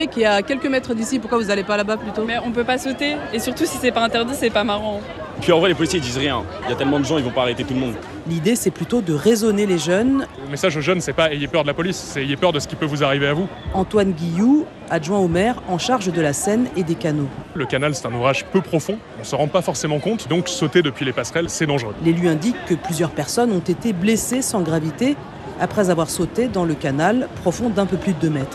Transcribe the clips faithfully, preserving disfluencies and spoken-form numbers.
Qui est à quelques mètres d'ici, pourquoi vous n'allez pas là-bas plutôt? Mais on peut pas sauter, et surtout si c'est pas interdit, c'est pas marrant. Puis en vrai, les policiers ils disent rien. Il y a tellement de gens, ils vont pas arrêter tout le monde. L'idée, c'est plutôt de raisonner les jeunes. Le message aux jeunes, c'est pas ayez peur de la police, c'est ayez peur de ce qui peut vous arriver à vous. Antoine Guilloux, adjoint au maire en charge de la Seine et des canaux. Le canal, c'est un ouvrage peu profond, on se rend pas forcément compte, donc sauter depuis les passerelles, c'est dangereux. L'élu indique que plusieurs personnes ont été blessées sans gravité après avoir sauté dans le canal profond d'un peu plus de deux mètres.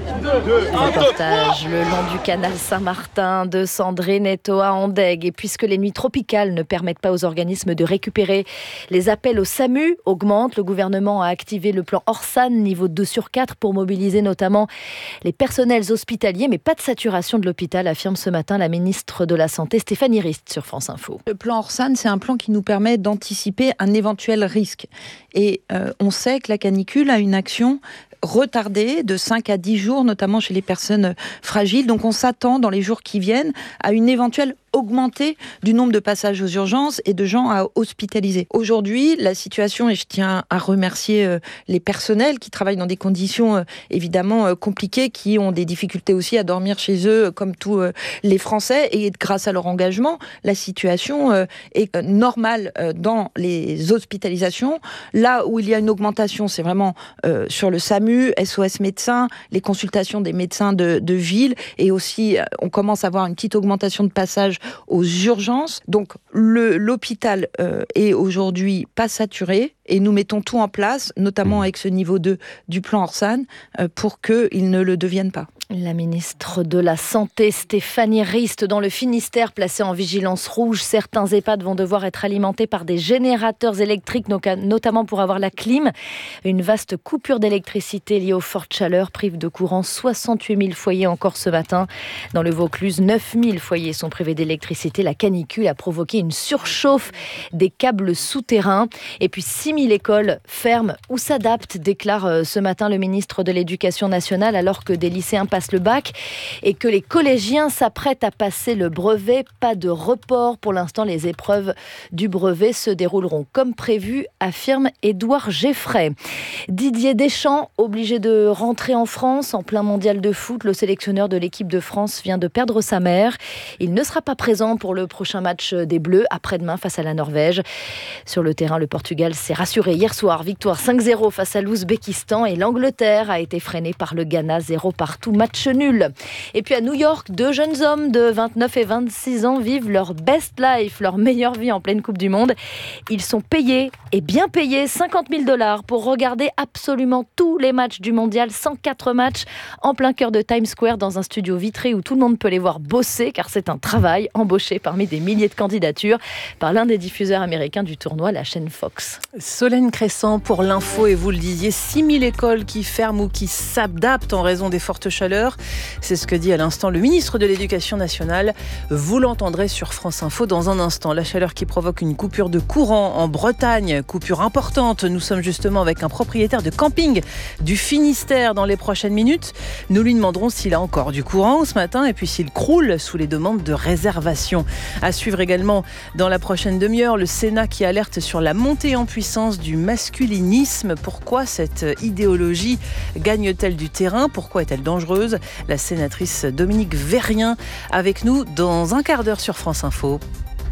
Reportage le long du canal Saint-Martin de Sandrine Etoa Andeg. Et puisque les nuits tropicales ne permettent pas aux organismes de récupérer, les appels au SAMU augmentent. Le gouvernement a activé le plan Orsan niveau deux sur quatre pour mobiliser notamment les personnels hospitaliers. Mais pas de saturation de l'hôpital, affirme ce matin la ministre de la Santé Stéphanie Rist sur France Info. Le plan Orsan, c'est un plan qui nous permet d'anticiper un éventuel risque. Et euh, on sait que la canicule a une action retardée de cinq à dix jours, notamment chez les personnes fragiles. Donc on s'attend dans les jours qui viennent à une éventuelle augmentée du nombre de passages aux urgences et de gens à hospitaliser. Aujourd'hui, la situation, et je tiens à remercier euh, les personnels qui travaillent dans des conditions euh, évidemment euh, compliquées, qui ont des difficultés aussi à dormir chez eux, euh, comme tous euh, les Français, et grâce à leur engagement, la situation euh, est euh, normale euh, dans les hospitalisations. Là où il y a une augmentation, c'est vraiment euh, sur le SAMU, S O S médecins, les consultations des médecins de, de ville, et aussi euh, on commence à avoir une petite augmentation de passages aux urgences. Donc le, l'hôpital euh, est aujourd'hui pas saturé, et nous mettons tout en place, notamment avec ce niveau deux du plan Orsan, euh, pour qu'il ne le devienne pas. La ministre de la Santé, Stéphanie Rist, dans le Finistère, placée en vigilance rouge. Certains EHPAD vont devoir être alimentés par des générateurs électriques, notamment pour avoir la clim. Une vaste coupure d'électricité liée aux fortes chaleurs prive de courant soixante-huit mille foyers encore ce matin. Dans le Vaucluse, neuf mille foyers sont privés d'électricité. La canicule a provoqué une surchauffe des câbles souterrains. Et puis six mille écoles ferment ou s'adaptent, déclare ce matin le ministre de l'Éducation nationale, alors que des lycéens passent le bac et que les collégiens s'apprêtent à passer le brevet. Pas de report. Pour l'instant, les épreuves du brevet se dérouleront comme prévu, affirme Édouard Geffray. Didier Deschamps, obligé de rentrer en France en plein mondial de foot. Le sélectionneur de l'équipe de France vient de perdre sa mère. Il ne sera pas présent pour le prochain match des Bleus, après-demain face à la Norvège. Sur le terrain, le Portugal s'est rassuré hier soir. Victoire cinq zéro face à l'Ouzbékistan, et l'Angleterre a été freinée par le Ghana, zéro partout. Match nul. Et puis à New York, deux jeunes hommes de vingt-neuf et vingt-six ans vivent leur best life, leur meilleure vie en pleine Coupe du Monde. Ils sont payés, et bien payés, cinquante mille dollars pour regarder absolument tous les matchs du mondial, cent quatre matchs en plein cœur de Times Square, dans un studio vitré où tout le monde peut les voir bosser, car c'est un travail, embauché parmi des milliers de candidatures par l'un des diffuseurs américains du tournoi, la chaîne Fox. Solène Crescent pour l'info, et vous le disiez, six mille écoles qui ferment ou qui s'adaptent en raison des fortes chaleurs. C'est ce que dit à l'instant le ministre de l'Éducation nationale. Vous l'entendrez sur France Info dans un instant. La chaleur qui provoque une coupure de courant en Bretagne, coupure importante. Nous sommes justement avec un propriétaire de camping du Finistère dans les prochaines minutes. Nous lui demanderons s'il a encore du courant ce matin, et puis s'il croule sous les demandes de réservation. À suivre également dans la prochaine demi-heure, le Sénat qui alerte sur la montée en puissance du masculinisme. Pourquoi cette idéologie gagne-t-elle du terrain ? Pourquoi est-elle dangereuse ? La sénatrice Dominique Vérien avec nous dans un quart d'heure sur France Info.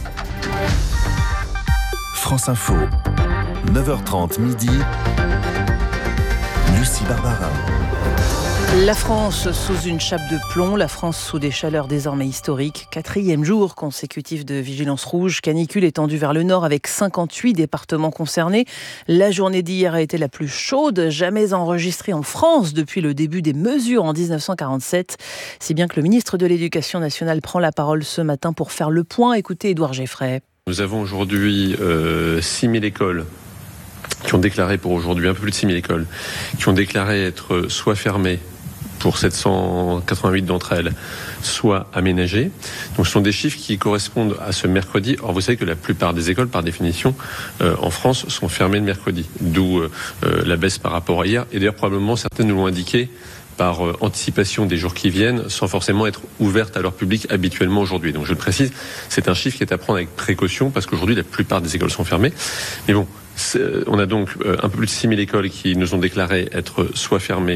France Info, neuf heures trente midi, Lucie Barbarin. La France sous une chape de plomb, la France sous des chaleurs désormais historiques. Quatrième jour consécutif de vigilance rouge, canicule étendue vers le nord avec cinquante-huit départements concernés. La journée d'hier a été la plus chaude jamais enregistrée en France depuis le début des mesures en dix-neuf cent quarante-sept. Si bien que le ministre de l'Éducation nationale prend la parole ce matin pour faire le point. Écoutez Édouard Geffray. Nous avons aujourd'hui euh, six mille écoles qui ont déclaré pour aujourd'hui, un peu plus de six mille écoles, qui ont déclaré être soit fermées pour sept cent quatre-vingt-huit d'entre elles, soit aménagées. Donc ce sont des chiffres qui correspondent à ce mercredi. Or vous savez que la plupart des écoles, par définition, euh, en France, sont fermées le mercredi. D'où euh, la baisse par rapport à hier. Et d'ailleurs, probablement, certaines nous l'ont indiqué par euh, anticipation des jours qui viennent, sans forcément être ouvertes à leur public habituellement aujourd'hui. Donc je le précise, c'est un chiffre qui est à prendre avec précaution, parce qu'aujourd'hui, la plupart des écoles sont fermées. Mais bon, on a donc euh, un peu plus de six mille écoles qui nous ont déclaré être soit fermées,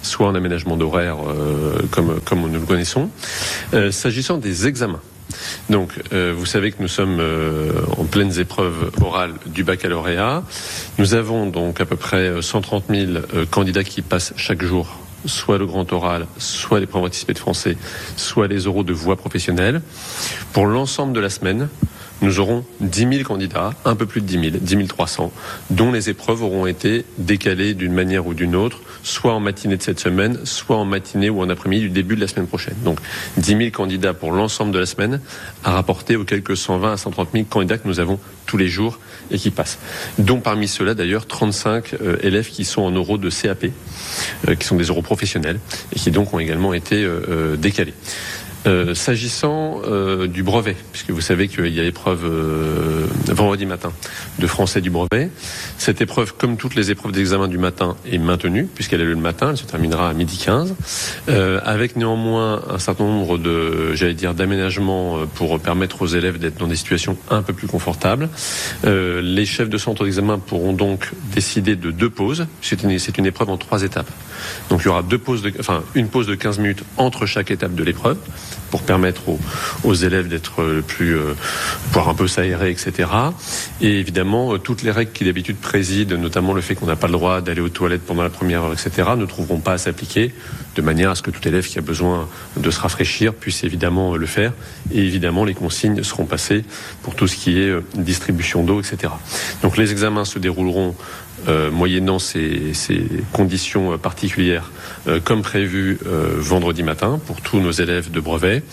soit en aménagement d'horaire euh, comme, comme nous le connaissons. Euh, s'agissant des examens, donc euh, vous savez que nous sommes euh, en pleines épreuves orales du baccalauréat. Nous avons donc à peu près cent trente mille euh, candidats qui passent chaque jour soit le grand oral, soit l'épreuve anticipée de français, soit les oraux de voie professionnelle. Pour l'ensemble de la semaine, nous aurons dix mille candidats, un peu plus de dix mille, dix mille trois cents, dont les épreuves auront été décalées d'une manière ou d'une autre, soit en matinée de cette semaine, soit en matinée ou en après-midi du début de la semaine prochaine. Donc dix mille candidats pour l'ensemble de la semaine, à rapporter aux quelques cent vingt à cent trente mille candidats que nous avons tous les jours et qui passent. Dont parmi ceux-là d'ailleurs trente-cinq euh, élèves qui sont en oraux de C A P, euh, qui sont des oraux professionnels et qui donc ont également été euh, euh, décalés. Euh, s'agissant euh, du brevet, puisque vous savez qu'il y a épreuve euh, vendredi matin de français du brevet, cette épreuve, comme toutes les épreuves d'examen du matin, est maintenue, puisqu'elle est le matin, elle se terminera à midi quinze, euh, avec néanmoins un certain nombre de, j'allais dire, d'aménagements pour permettre aux élèves d'être dans des situations un peu plus confortables. Euh, les chefs de centre d'examen pourront donc décider de deux pauses. C'est une, c'est une épreuve en trois étapes. Donc il y aura deux pauses, de, enfin une pause de quinze minutes entre chaque étape de l'épreuve, pour permettre aux, aux élèves d'être le plus, euh, pouvoir un peu s'aérer, et cetera. Et évidemment, euh, toutes les règles qui d'habitude président, notamment le fait qu'on n'a pas le droit d'aller aux toilettes pendant la première heure, et cetera, ne trouveront pas à s'appliquer, de manière à ce que tout élève qui a besoin de se rafraîchir puisse évidemment le faire. Et évidemment, les consignes seront passées pour tout ce qui est euh, distribution d'eau, et cetera. Donc les examens se dérouleront Euh, moyennant ces, ces conditions particulières euh, comme prévu euh, vendredi matin pour tous nos élèves de brevet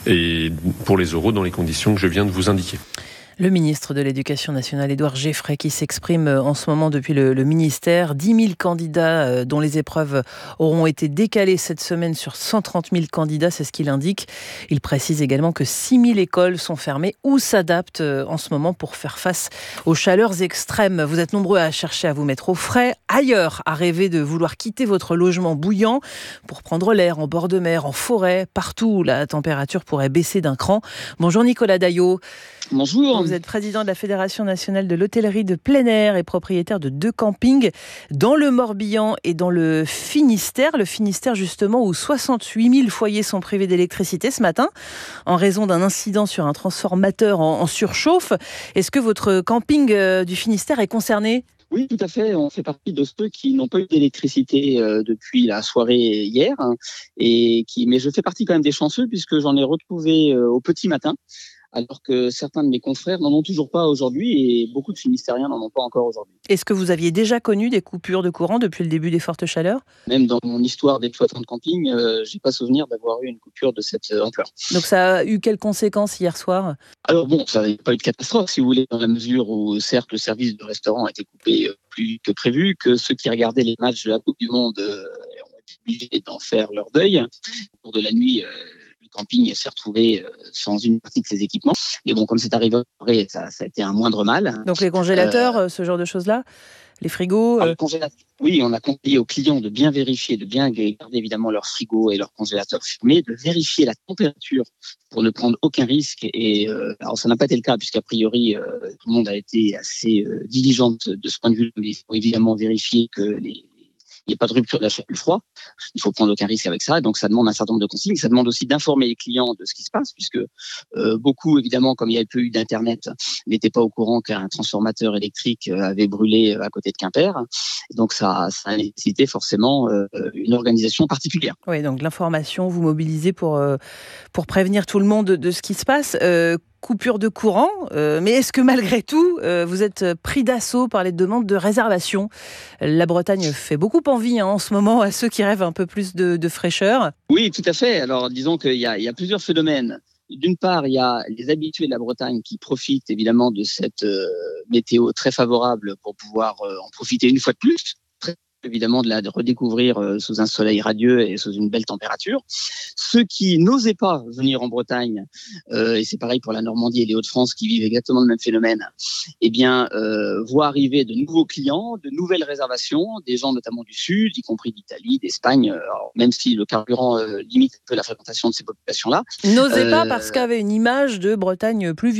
et pour les oraux dans les conditions que je viens de vous indiquer. Le ministre de l'Éducation nationale, Édouard Geoffray, qui s'exprime en ce moment depuis le, le ministère. dix mille candidats dont les épreuves auront été décalées cette semaine sur cent trente mille candidats, c'est ce qu'il indique. Il précise également que six mille écoles sont fermées ou s'adaptent en ce moment pour faire face aux chaleurs extrêmes. Vous êtes nombreux à chercher à vous mettre au frais, ailleurs à rêver de vouloir quitter votre logement bouillant pour prendre l'air en bord de mer, en forêt, partout où la température pourrait baisser d'un cran. Bonjour Nicolas Daillot. Bonjour. Vous êtes président de la Fédération nationale de l'hôtellerie de plein air et propriétaire de deux campings dans le Morbihan et dans le Finistère. Le Finistère, justement, où soixante-huit mille foyers sont privés d'électricité ce matin en raison d'un incident sur un transformateur en, en surchauffe. Est-ce que votre camping euh, du Finistère est concerné ? Oui, tout à fait. On fait partie de ceux qui n'ont pas eu d'électricité euh, depuis la soirée hier, hein, et qui, mais je fais partie quand même des chanceux puisque j'en ai retrouvé euh, au petit matin, alors que certains de mes confrères n'en ont toujours pas aujourd'hui et beaucoup de Finistériens n'en ont pas encore aujourd'hui. Est-ce que vous aviez déjà connu des coupures de courant depuis le début des fortes chaleurs ? Même dans mon histoire d'exploitant de camping, euh, j'ai pas souvenir d'avoir eu une coupure de cette euh, ampleur. Donc ça a eu quelles conséquences hier soir ? Alors bon, ça n'a pas eu de catastrophe, si vous voulez, dans la mesure où certes le service de restaurant a été coupé euh, plus que prévu, que ceux qui regardaient les matchs de la Coupe du Monde euh, ont été obligés d'en faire leur deuil. Au cours de la nuit, euh, le camping s'est retrouvé euh, sans une partie de ses équipements. Et bon, comme c'est arrivé après, ça, ça a été un moindre mal. Donc les congélateurs, euh, ce genre de choses-là ? Les frigos euh... Oui, on a conseillé aux clients de bien vérifier, de bien garder évidemment leur frigo et leur congélateur fermés, de vérifier la température pour ne prendre aucun risque. Et euh, alors ça n'a pas été le cas puisqu'a priori euh, tout le monde a été assez euh, diligent de ce point de vue. Mais il faut évidemment vérifier que les il n'y a pas de rupture de la chaîne du froid. Il ne faut prendre aucun risque avec ça. Donc, ça demande un certain nombre de consignes. Ça demande aussi d'informer les clients de ce qui se passe, puisque euh, beaucoup, évidemment, comme il y a peu eu d'Internet, n'étaient pas au courant qu'un transformateur électrique avait brûlé à côté de Quimper. Donc, ça, ça a nécessité forcément euh, une organisation particulière. Oui, donc l'information, vous mobilisez pour, euh, pour prévenir tout le monde de, de ce qui se passe. Euh, coupure de courant, euh, mais est-ce que malgré tout, euh, vous êtes pris d'assaut par les demandes de réservation ? La Bretagne fait beaucoup envie hein, en ce moment à ceux qui rêvent un peu plus de, de fraîcheur. Oui, tout à fait. Alors disons qu'il y a, il y a plusieurs phénomènes. D'une part, il y a les habitués de la Bretagne qui profitent évidemment de cette euh, météo très favorable pour pouvoir euh, en profiter une fois de plus. Très évidemment de la de redécouvrir euh, sous un soleil radieux et sous une belle température. Ceux qui n'osaient pas venir en Bretagne, euh, et c'est pareil pour la Normandie et les Hauts-de-France qui vivent exactement le même phénomène, eh bien, euh, voient arriver de nouveaux clients, de nouvelles réservations, des gens notamment du Sud, y compris d'Italie, d'Espagne, alors, même si le carburant euh, limite un peu la fréquentation de ces populations-là. N'osez euh, pas parce qu'avait une image de Bretagne pluvieuse.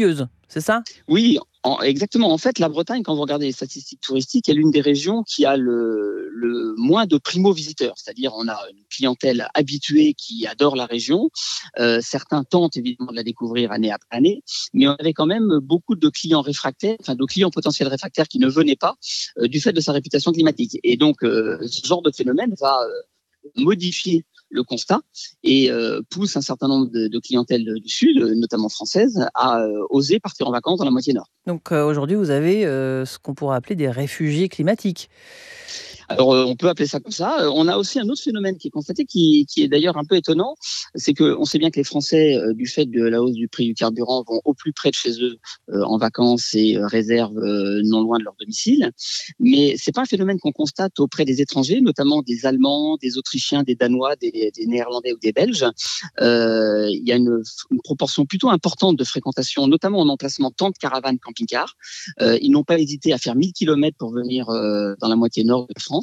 c'est ça ? Oui, en, exactement. En fait, la Bretagne, quand vous regardez les statistiques touristiques, est l'une des régions qui a le, le moins de primo-visiteurs. C'est-à-dire, on a une clientèle habituée qui adore la région. Euh, certains tentent évidemment de la découvrir année après année, mais on avait quand même beaucoup de clients réfractaires, enfin de clients potentiels réfractaires qui ne venaient pas euh, du fait de sa réputation climatique. Et donc, euh, ce genre de phénomène va euh, modifier le constat et euh, pousse un certain nombre de, de clientèles du Sud, notamment françaises, à euh, oser partir en vacances dans la moitié nord. Donc euh, aujourd'hui, vous avez euh, ce qu'on pourrait appeler des réfugiés climatiques. Alors, euh, on peut appeler ça comme ça. Euh, on a aussi un autre phénomène qui est constaté, qui, qui est d'ailleurs un peu étonnant. C'est que on sait bien que les Français, euh, du fait de la hausse du prix du carburant, vont au plus près de chez eux euh, en vacances et euh, réservent euh, non loin de leur domicile. Mais c'est pas un phénomène qu'on constate auprès des étrangers, notamment des Allemands, des Autrichiens, des Danois, des, des Néerlandais ou des Belges. Euh, il y a une, une proportion plutôt importante de fréquentation, notamment en emplacement tente, caravane, camping-car. Euh, ils n'ont pas hésité à faire mille kilomètres pour venir euh, dans la moitié nord de la France.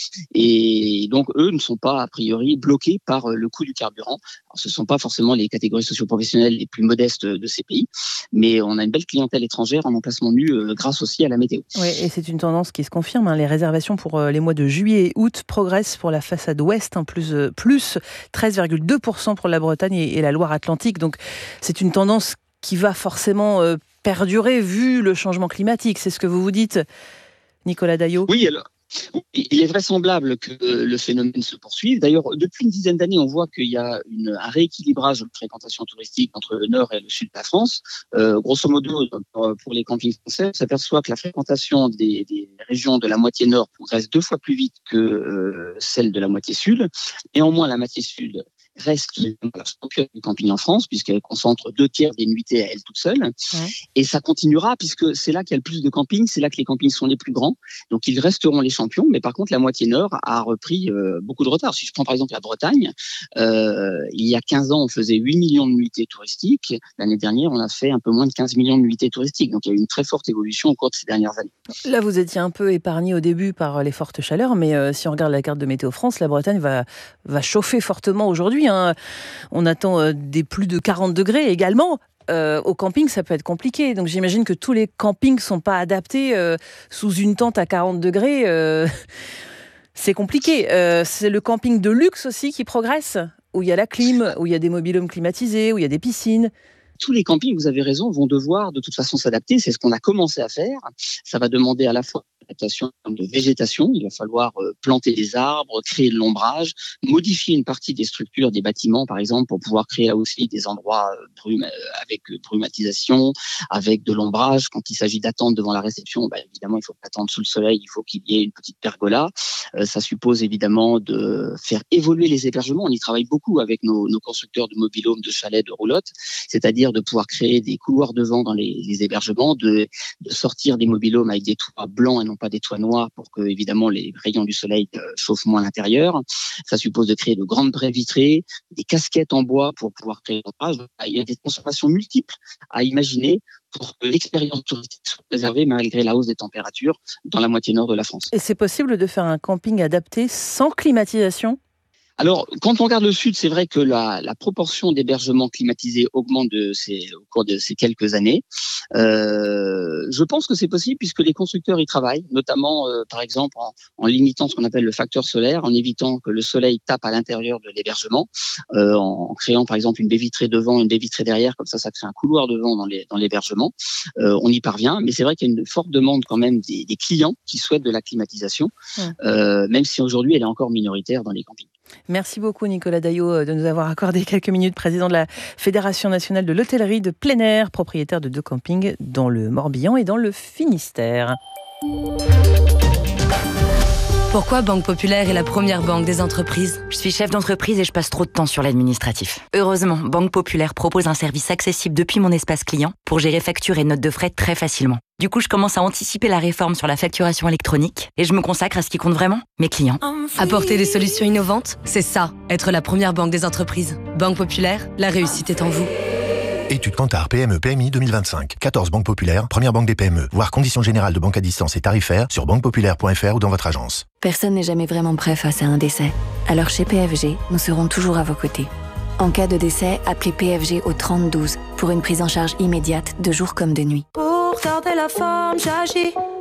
Et donc, eux ne sont pas, a priori, bloqués par le coût du carburant. Alors, ce ne sont pas forcément les catégories socio-professionnelles les plus modestes de ces pays, mais on a une belle clientèle étrangère en emplacement nu euh, grâce aussi à la météo. Oui, et c'est une tendance qui se confirme. Hein. Les réservations pour euh, les mois de juillet et août progressent pour la façade ouest, hein, plus, euh, plus treize virgule deux pour cent pour la Bretagne et, et la Loire-Atlantique. Donc, c'est une tendance qui va forcément euh, perdurer vu le changement climatique. C'est ce que vous vous dites, Nicolas Daillot ? Oui, alors. Il est vraisemblable que le phénomène se poursuive. D'ailleurs, depuis une dizaine d'années, on voit qu'il y a une, un rééquilibrage de fréquentation touristique entre le nord et le sud de la France. Euh, grosso modo, pour les campings français, on s'aperçoit que la fréquentation des, des régions de la moitié nord progresse deux fois plus vite que euh, celle de la moitié sud. Néanmoins, la moitié sud reste la championne du camping en France, puisqu'elle concentre deux tiers des nuitées à elle toute seule. Ouais. Et ça continuera, puisque c'est là qu'il y a le plus de campings, c'est là que les campings sont les plus grands. Donc, ils resteront les champions. Mais par contre, la moitié nord a repris euh, beaucoup de retard. Si je prends par exemple la Bretagne, euh, il y a quinze ans, on faisait huit millions de nuitées touristiques. L'année dernière, on a fait un peu moins de quinze millions de nuitées touristiques. Donc, il y a eu une très forte évolution au cours de ces dernières années. Là, vous étiez un peu épargné au début par les fortes chaleurs, mais euh, si on regarde la carte de Météo France, la Bretagne va, va chauffer fortement aujourd'hui. Hein. On attend euh, des plus de quarante degrés également. Euh, au camping, ça peut être compliqué. Donc j'imagine que tous les campings ne sont pas adaptés euh, sous une tente à quarante degrés. Euh, c'est compliqué. Euh, c'est le camping de luxe aussi qui progresse, où il y a la clim, où il y a des mobil-homes climatisés, où il y a des piscines. Tous les campings, vous avez raison, vont devoir de toute façon s'adapter. C'est ce qu'on a commencé à faire. Ça va demander à la fois adaptation de végétation. Il va falloir planter des arbres, créer de l'ombrage, modifier une partie des structures des bâtiments, par exemple, pour pouvoir créer là aussi des endroits brum- avec brumatisation, avec de l'ombrage. Quand il s'agit d'attendre devant la réception, bah, évidemment, il faut pas attendre sous le soleil, il faut qu'il y ait une petite pergola. Euh, ça suppose évidemment de faire évoluer les hébergements. On y travaille beaucoup avec nos, nos constructeurs de mobil-homes, de chalets, de roulottes, c'est-à-dire de pouvoir créer des couloirs de vent dans les, les hébergements, de, de sortir des mobil-homes avec des toits blancs et non pas des toits noirs pour que, évidemment, les rayons du soleil euh, chauffent moins l'intérieur. Ça suppose de créer de grandes baies vitrées, des casquettes en bois pour pouvoir créer l'ombrage. Il y a des transformations multiples à imaginer pour que l'expérience touristique soit préservée malgré la hausse des températures dans la moitié nord de la France. Et c'est possible de faire un camping adapté sans climatisation ? Alors, quand on regarde le sud, c'est vrai que la, la proportion d'hébergements climatisés augmente de ces, au cours de ces quelques années. Euh, je pense que c'est possible puisque les constructeurs y travaillent, notamment, euh, par exemple, en, en limitant ce qu'on appelle le facteur solaire, en évitant que le soleil tape à l'intérieur de l'hébergement, euh, en, en créant, par exemple, une baie vitrée devant, une baie vitrée derrière, comme ça, ça crée un couloir de vent dans, les, dans l'hébergement. Euh, on y parvient, mais c'est vrai qu'il y a une forte demande quand même des, des clients qui souhaitent de la climatisation, ouais. euh, même si aujourd'hui, elle est encore minoritaire dans les campings. Merci beaucoup Nicolas Daillot de nous avoir accordé quelques minutes, président de la Fédération nationale de l'hôtellerie de plein air, propriétaire de deux campings dans le Morbihan et dans le Finistère. Pourquoi Banque Populaire est la première banque des entreprises ? Je suis chef d'entreprise et je passe trop de temps sur l'administratif. Heureusement, Banque Populaire propose un service accessible depuis mon espace client pour gérer factures et notes de frais très facilement. Du coup, je commence à anticiper la réforme sur la facturation électronique et je me consacre à ce qui compte vraiment, mes clients. Apporter des solutions innovantes, c'est ça, être la première banque des entreprises. Banque Populaire, la réussite est en vous. Étude Kantar P M E P M I deux mille vingt-cinq. quatorze banques populaires, première banque des P M E. Voir conditions générales de banque à distance et tarifaires sur banque populaire point f r ou dans votre agence. Personne n'est jamais vraiment prêt face à un décès. Alors chez P F G, nous serons toujours à vos côtés. En cas de décès, appelez P F G au trente douze pour une prise en charge immédiate de jour comme de nuit. Pour garder la forme, j'agis.